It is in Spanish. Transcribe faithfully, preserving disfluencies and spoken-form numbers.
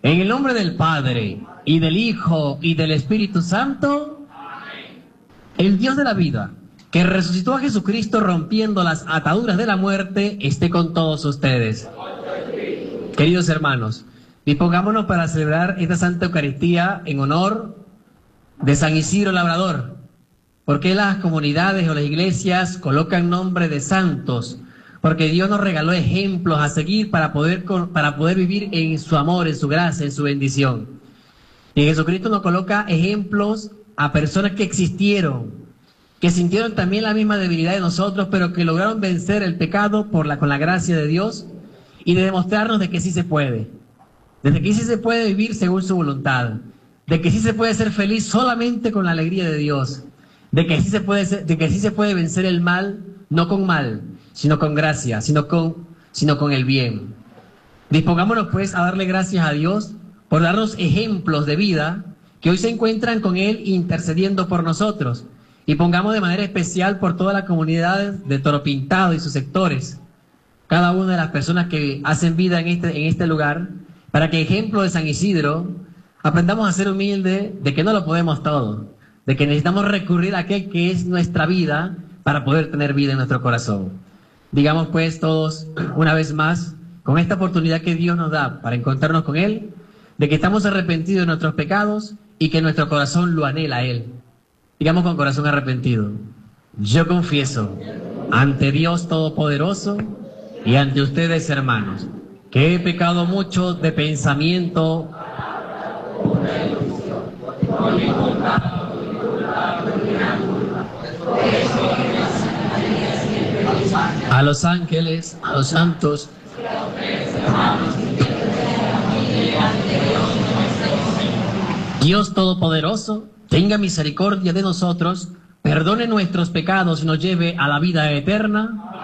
En el nombre del Padre, y del Hijo, y del Espíritu Santo. Amén. El Dios de la vida, que resucitó a Jesucristo rompiendo las ataduras de la muerte, esté con todos ustedes. Queridos hermanos, dispongámonos para celebrar esta Santa Eucaristía en honor de San Isidro Labrador, porque las comunidades o las iglesias colocan nombre de santos, porque Dios nos regaló ejemplos a seguir para poder, para poder vivir en su amor, en su gracia, en su bendición. Y Jesucristo nos coloca ejemplos a personas que existieron, que sintieron también la misma debilidad de nosotros, pero que lograron vencer el pecado por la, con la gracia de Dios y de demostrarnos de que sí se puede, de que sí se puede vivir según su voluntad, de que sí se puede ser feliz solamente con la alegría de Dios, de que sí se puede, ser, de que sí se puede vencer el mal, no con mal, sino con gracia, sino con, sino con el bien. Dispongámonos pues a darle gracias a Dios por darnos ejemplos de vida que hoy se encuentran con Él intercediendo por nosotros, y pongamos de manera especial por toda la comunidad de Toro Pintado y sus sectores, cada una de las personas que hacen vida en este, en este lugar, para que ejemplo de San Isidro aprendamos a ser humildes, de que no lo podemos todo, de que necesitamos recurrir a aquel que es nuestra vida para poder tener vida en nuestro corazón. Digamos pues todos una vez más, con esta oportunidad que Dios nos da para encontrarnos con Él, de que estamos arrepentidos de nuestros pecados y que nuestro corazón lo anhela a Él. Digamos con corazón arrepentido: yo confieso ante Dios Todopoderoso y ante ustedes, hermanos, que he pecado mucho de pensamiento, a los ángeles, a los santos, Dios Todopoderoso tenga misericordia de nosotros, perdone nuestros pecados y nos lleve a la vida eterna.